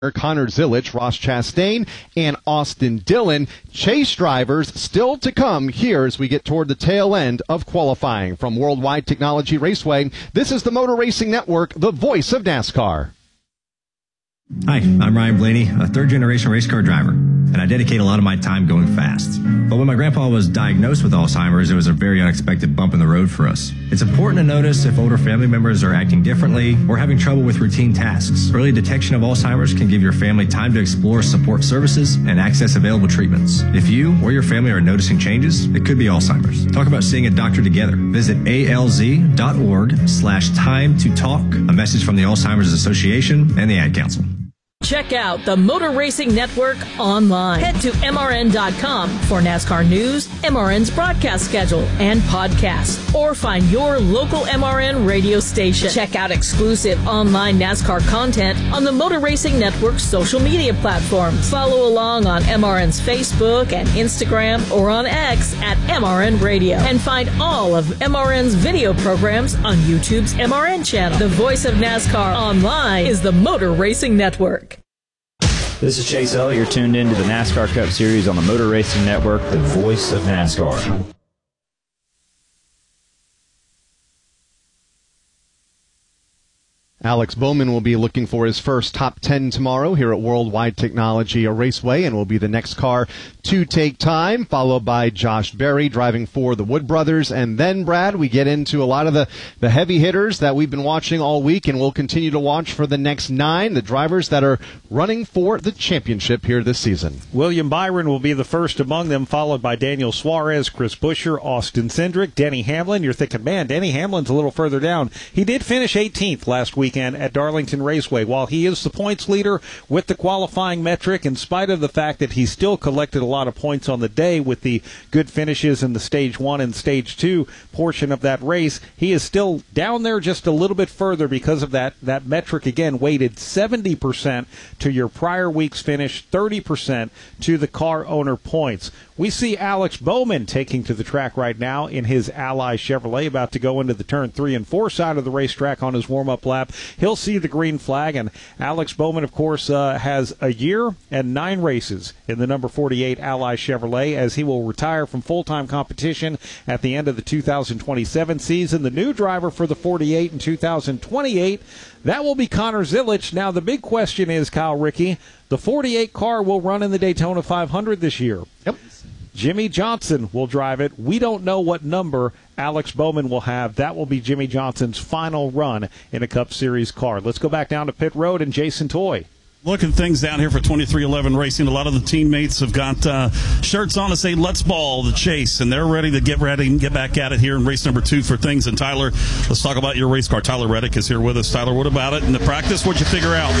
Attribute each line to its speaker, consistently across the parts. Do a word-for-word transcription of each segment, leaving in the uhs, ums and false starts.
Speaker 1: Connor Zilich, Ross Chastain, and Austin Dillon. Chase drivers still to come here as we get toward the tail end of qualifying. From Worldwide Technology Raceway, this is the Motor Racing Network, the voice of NASCAR.
Speaker 2: Hi, I'm Ryan Blaney, a third-generation race car driver, and I dedicate a lot of my time going fast. But when my grandpa was diagnosed with Alzheimer's, it was a very unexpected bump in the road for us. It's important to notice if older family members are acting differently or having trouble with routine tasks. Early detection of Alzheimer's can give your family time to explore support services and access available treatments. If you or your family are noticing changes, it could be Alzheimer's. Talk about seeing a doctor together. Visit alz.org slash time to talk. A message from the Alzheimer's Association and the Ad Council.
Speaker 3: Check out the Motor Racing Network online. Head to M R N dot com for NASCAR news, M R N's broadcast schedule, and podcasts. Or find your local M R N radio station. Check out exclusive online NASCAR content on the Motor Racing Network's social media platforms. Follow along on M R N's Facebook and Instagram or on X at M R N Radio. And find all of M R N's video programs on YouTube's M R N channel. The voice of NASCAR online is the Motor Racing Network.
Speaker 4: This is Chase Elliott. You're tuned in to the NASCAR Cup Series on the Motor Racing Network, the voice of NASCAR.
Speaker 1: Alex Bowman will be looking for his first top ten tomorrow here at Worldwide Technology Raceway and will be the next car to take time, followed by Josh Berry driving for the Wood Brothers. And then, Brad, we get into a lot of the, the heavy hitters that we've been watching all week and will continue to watch for the next nine, the drivers that are running for the championship here this season.
Speaker 5: William Byron will be the first among them, followed by Daniel Suarez, Chris Buescher, Austin Cindric, Denny Hamlin. You're thinking, man, Denny Hamlin's a little further down. He did finish eighteenth last week at Darlington Raceway. While he is the points leader with the qualifying metric, in spite of the fact that he still collected a lot of points on the day with the good finishes in the stage one and stage two portion of that race, he is still down there just a little bit further because of that, that metric, again, weighted seventy percent to your prior week's finish, thirty percent to the car owner points. We see Alex Bowman taking to the track right now in his Ally Chevrolet, about to go into the turn three and four side of the racetrack on his warm-up lap. He'll see the green flag, and Alex Bowman, of course, uh, has a year and nine races in the number forty-eight Ally Chevrolet, as he will retire from full-time competition at the end of the two thousand twenty-seven season. The new driver for the forty-eight in two thousand twenty-eight, that will be Connor Zilich. Now, the big question is, Kyle Rickey, the forty-eight car will run in the Daytona five hundred this year.
Speaker 1: Yep.
Speaker 5: Jimmy Johnson will drive it. We don't know what number Alex Bowman will have. That will be Jimmy Johnson's final run in a Cup Series car. Let's go back down to pit road and Jason Toy.
Speaker 6: Looking things down here for twenty-three eleven Racing. A lot of the teammates have got uh, shirts on to say, let's ball the chase, and they're ready to get ready and get back at it here in race number two for things. And Tyler, let's talk about your race car. Tyler Reddick is here with us. Tyler, what about it in the practice? What'd you figure out?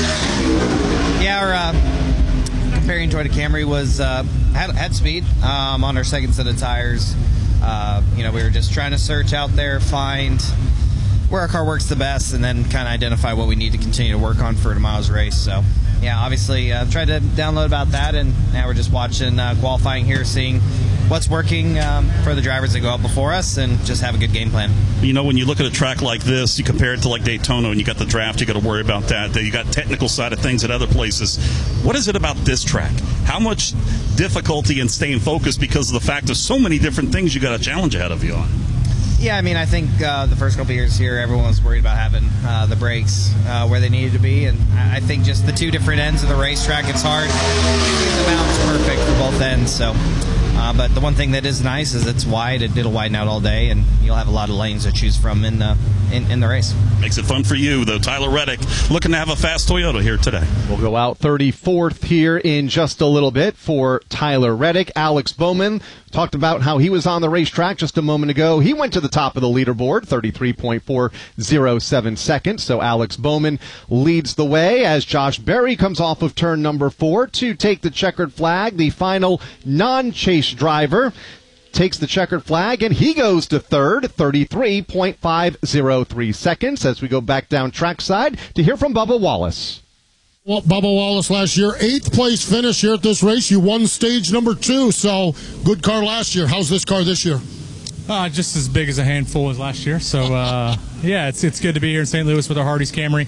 Speaker 7: Yeah, our uh, comparing Toyota Camry was uh, had, had speed um, on our second set of tires. Uh, you know, we were just trying to search out there, find where our car works the best, and then kind of identify what we need to continue to work on for tomorrow's race. So, yeah, obviously uh, tried to download about that, and now we're just watching uh, qualifying here, seeing what's working um, for the drivers that go out before us, and just have a good game plan.
Speaker 6: You know, when you look at a track like this, you compare it to like Daytona, and you got the draft, you got to worry about that. You got technical side of things at other places. What is it about this track? How much difficulty in staying focused because of the fact of so many different things you got a challenge ahead of you on?
Speaker 7: Yeah, I mean, I think uh, the first couple of years here, everyone was worried about having uh, the brakes uh, where they needed to be, and I think just the two different ends of the racetrack, it's hard. The balance perfect for both ends, so. Uh, but the one thing that is nice is it's wide. It, it'll widen out all day, and you'll have a lot of lanes to choose from in the in, in the race.
Speaker 6: Makes it fun for you, though. Tyler Reddick looking to have a fast Toyota here today.
Speaker 1: We'll go out thirty-fourth here in just a little bit for Tyler Reddick. Alex Bowman talked about how he was on the racetrack just a moment ago. He went to the top of the leaderboard, thirty-three point four oh seven seconds. So Alex Bowman leads the way as Josh Berry comes off of turn number four to take the checkered flag. The final non-chase driver takes the checkered flag, and he goes to third, thirty-three point five oh three seconds, as we go back down trackside to hear from Bubba Wallace.
Speaker 8: Well, Bubba Wallace last year, eighth place finish here at this race. You won stage number two, so good car last year. How's this car this year?
Speaker 9: Uh, just as big as a handful as last year. So, uh, yeah, it's it's good to be here in Saint Louis with our Hardee's Camry.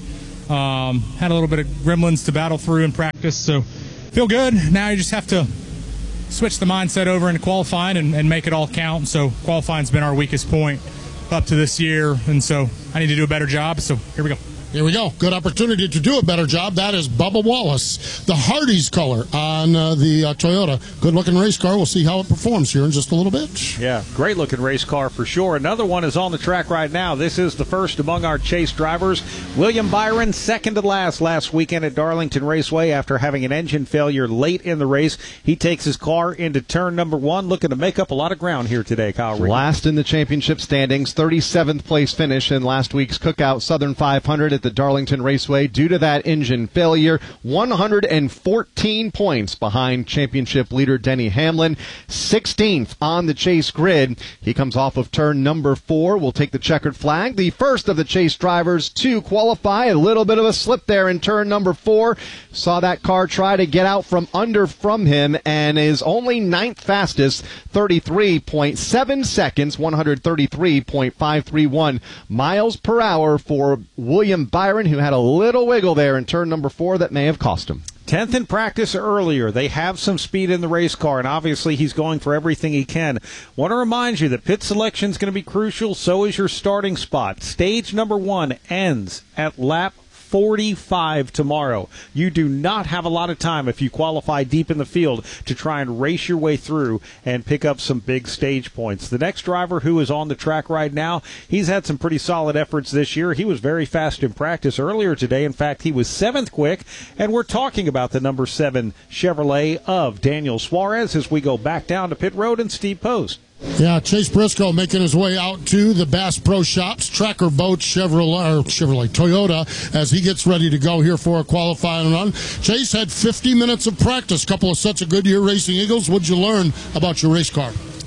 Speaker 9: Um, had a little bit of gremlins to battle through in practice, so feel good. Now you just have to switch the mindset over into qualifying and, and make it all count. So qualifying's been our weakest point up to this year, and so I need to do a better job. So here we go.
Speaker 8: Here we go. Good opportunity to do a better job. That is Bubba Wallace, the Hardee's color on uh, the uh, Toyota. Good-looking race car. We'll see how it performs here in just a little bit.
Speaker 5: Yeah, great-looking race car for sure. Another one is on the track right now. This is the first among our chase drivers. William Byron, second to last last weekend at Darlington Raceway after having an engine failure late in the race. He takes his car into turn number one, looking to make up a lot of ground here today, Kyle Reed.
Speaker 1: Last in the championship standings, thirty-seventh place finish in last week's Cookout Southern five hundred at the Darlington Raceway due to that engine failure. one hundred fourteen points behind championship leader Denny Hamlin. sixteenth on the chase grid. He comes off of turn number four. Will take the checkered flag. The first of the chase drivers to qualify. A little bit of a slip there in turn number four. Saw that car try to get out from under from him and is only ninth fastest. thirty-three point seven seconds. one hundred thirty-three point five three one miles per hour for William Byron, who had a little wiggle there in turn number four that may have cost him.
Speaker 5: tenth in practice earlier. They have some speed in the race car, and obviously he's going for everything he can. Want to remind you that pit selection is going to be crucial. So is your starting spot. Stage number one ends at lap forty-five tomorrow. You do not have a lot of time if you qualify deep in the field to try and race your way through and pick up some big stage points. The next driver who is on the track right now, he's had some pretty solid efforts this year. He was very fast in practice earlier today. In fact, he was seventh quick, and we're talking about the number seven Chevrolet of Daniel Suarez as we go back down to pit road and Steve Post.
Speaker 8: Yeah, Chase Briscoe making his way out to the Bass Pro Shops, Tracker Boat Chevrolet, or Chevrolet Toyota, as he gets ready to go here for a qualifying run. Chase had fifty minutes of practice, couple of sets of Goodyear Racing Eagles. What'd you learn about your race car?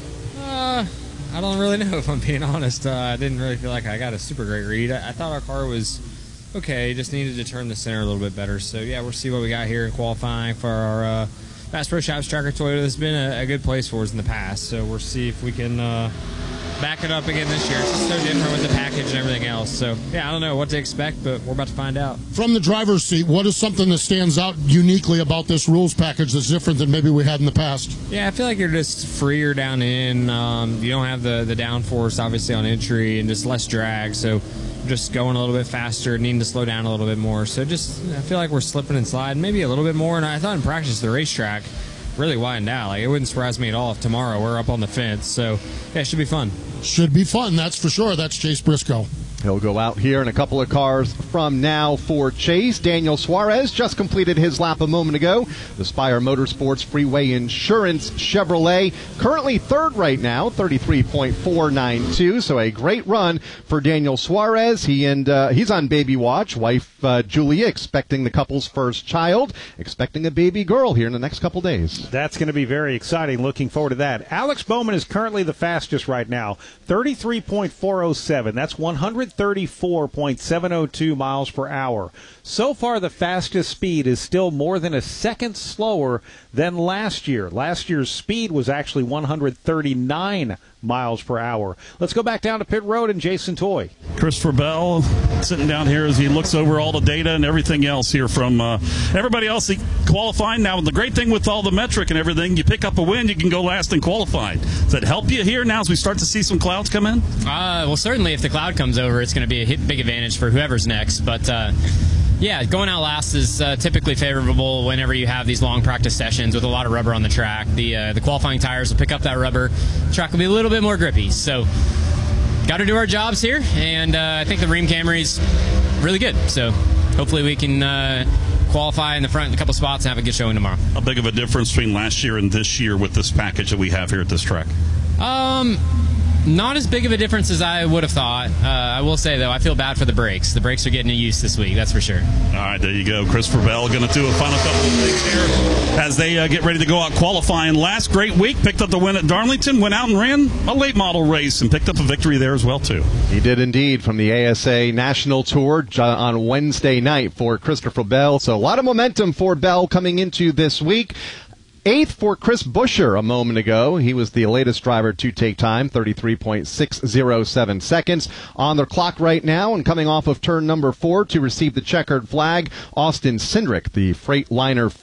Speaker 10: Uh, I don't really know, if I'm being honest. Uh, I didn't really feel like I got a super great read. I, I thought our car was okay, just needed to turn the center a little bit better. So, yeah, we'll see what we got here in qualifying for our uh, Bass Pro Shops Tracker Toyota. This has been a, a good place for us in the past, so we'll see if we can uh, back it up again this year. It's just so different with the package and everything else. So, yeah, I don't know what to expect, but we're about to find out.
Speaker 8: From the driver's seat, what is something that stands out uniquely about this rules package that's different than maybe we had in the past?
Speaker 10: Yeah, I feel like you're just freer down in. Um, you don't have the, the downforce, obviously, on entry, and just less drag. So, just going a little bit faster, needing to slow down a little bit more. So just, I feel like we're slipping and sliding maybe a little bit more. And I thought in practice the racetrack really widened out. Like, it wouldn't surprise me at all if tomorrow we're up on the fence. So, yeah, it should be fun.
Speaker 8: Should be fun, that's for sure. That's Chase Briscoe.
Speaker 1: He'll go out here in a couple of cars from now for Chase. Daniel Suarez just completed his lap a moment ago. The Spire Motorsports Freeway Insurance Chevrolet, currently third right now, thirty-three point four nine two. So a great run for Daniel Suarez. He and uh, he's on baby watch. Wife uh, Julia expecting the couple's first child, expecting a baby girl here in the next couple days.
Speaker 5: That's going to be very exciting. Looking forward to that. Alex Bowman is currently the fastest right now, thirty-three point four oh seven. That's one hundred thirty-four point seven oh two miles per hour. So far, the fastest speed is still more than a second slower than last year. Last year's speed was actually one hundred thirty-nine miles per hour. Let's go back down to pit road and Jason Toy.
Speaker 6: Christopher Bell sitting down here as he looks over all the data and everything else here from uh, everybody else qualifying. Now, the great thing with all the metric and everything, you pick up a win, you can go last in qualifying. Does that help you here now as we start to see some clouds come in?
Speaker 11: Uh, well, certainly if the cloud comes over, it's going to be a big advantage for whoever's next. But, uh, yeah, going out last is uh, typically favorable whenever you have these long practice sessions with a lot of rubber on the track. The uh, the qualifying tires will pick up that rubber. The track will be a little bit more grippy. So, got to do our jobs here, and uh, I think the Rheem Camry's really good. So, hopefully we can uh, qualify in the front in a couple spots and have a good showing tomorrow.
Speaker 6: How big of a difference between last year and this year with this package that we have here at this track?
Speaker 11: Um... Not as big of a difference as I would have thought. Uh, I will say, though, I feel bad for the brakes. The brakes are getting used this week, that's for sure.
Speaker 6: All right, there you go. Christopher Bell going to do a final couple of things here as they uh, get ready to go out qualifying. Last great week, picked up the win at Darlington, went out and ran a late model race and picked up a victory there as well, too.
Speaker 1: He did indeed from the A S A National Tour on Wednesday night for Christopher Bell. So a lot of momentum for Bell coming into this week. Eighth for Chris Buescher a moment ago. He was the latest driver to take time, thirty-three point six oh seven seconds. On the clock right now and coming off of turn number four to receive the checkered flag, Austin Cindric, the Freightliner